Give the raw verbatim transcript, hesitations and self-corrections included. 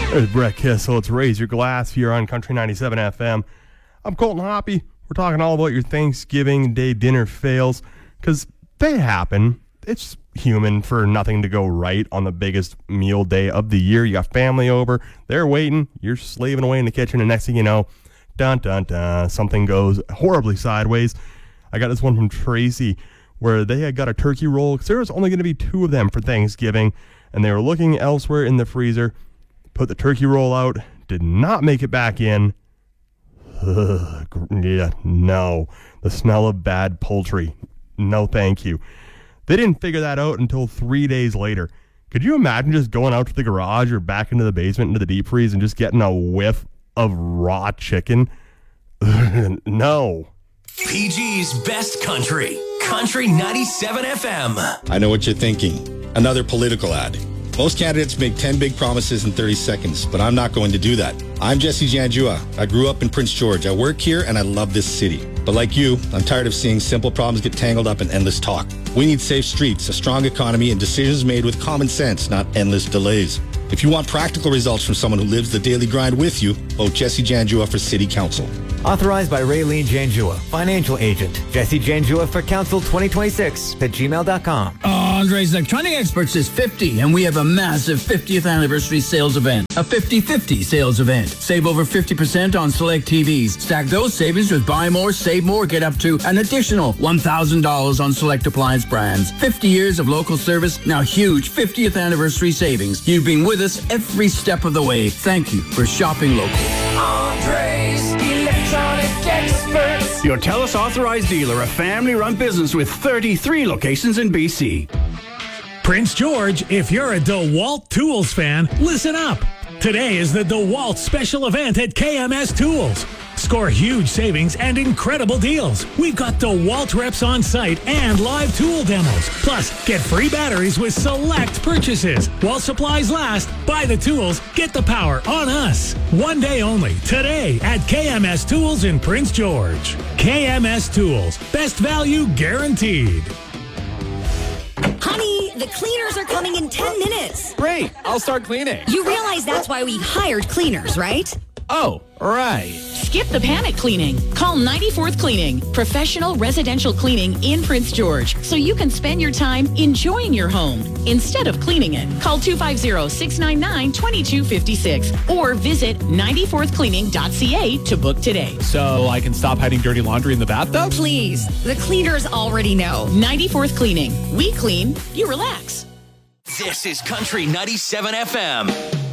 There's Brett Kissel. It's Raise Your Glass here on Country ninety-seven F M. I'm Colton Hoppy. We're talking all about your Thanksgiving Day dinner fails because they happen. It's human for nothing to go right on the biggest meal day of the year. You got family over. They're waiting. You're slaving away in the kitchen. And next thing you know, dun, dun, dun, something goes horribly sideways. I got this one from Tracy where they had got a turkey roll because there was only going to be two of them for Thanksgiving. And they were looking elsewhere in the freezer. Put the turkey roll out, did not make it back in. Ugh, yeah, no. The smell of bad poultry. No, thank you. They didn't figure that out until three days later. Could you imagine just going out to the garage or back into the basement, into the deep freeze, and just getting a whiff of raw chicken? No. P G's Best Country. Country ninety-seven F M. I know what you're thinking. Another political ad. Most candidates make ten big promises in thirty seconds, but I'm not going to do that. I'm Jesse Janjua. I grew up in Prince George. I work here and I love this city. But like you, I'm tired of seeing simple problems get tangled up in endless talk. We need safe streets, a strong economy, and decisions made with common sense, not endless delays. If you want practical results from someone who lives the daily grind with you, vote Jesse Janjua for City Council. Authorized by Raylene Janjua, financial agent. Jesse Janjua for Council twenty twenty-six at gmail dot com. Andre's Electronic Experts is fifty, and we have a massive fiftieth anniversary sales event. A fifty fifty sales event. Save over fifty percent on select T Vs. Stack those savings with buy more, save more. Get up to an additional one thousand dollars on select appliance brands. fifty years of local service, now huge fiftieth anniversary savings. You've been with us every step of the way. Thank you for shopping local. Andre's Electronic Experts. Your TELUS authorized dealer, a family-run business with thirty-three locations in B C. Prince George, if you're a DeWalt Tools fan, listen up. Today is the DeWalt special event at K M S Tools. Score huge savings and incredible deals. We've got DeWalt reps on site and live tool demos. Plus, get free batteries with select purchases. While supplies last, buy the tools, get the power on us. One day only, today at K M S Tools in Prince George. K M S Tools, best value guaranteed. Honey, the cleaners are coming in ten minutes. Great, I'll start cleaning. You realize that's why we hired cleaners, right? Oh, right. Skip the panic cleaning. Call ninety-fourth Cleaning, professional residential cleaning in Prince George, so you can spend your time enjoying your home instead of cleaning it. Call two five zero, six nine nine, two two five six or visit ninety-fourth cleaning dot c a to book today. So I can stop hiding dirty laundry in the bathtub? Please, the cleaners already know. ninety-fourth Cleaning. We clean, you relax. This is Country ninety-seven F M.